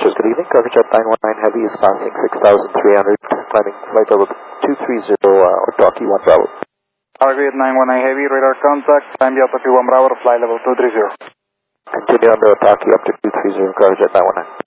Dispatchers, good evening. Cargojet 919 Heavy is passing 6,300, climbing flight level 230, Talkie 1 Bravo. Cargojet 919 Heavy, radar contact, time Delta 21 Bravo, flight level 230. Continue on the Talkie up to 230, Cargojet 919.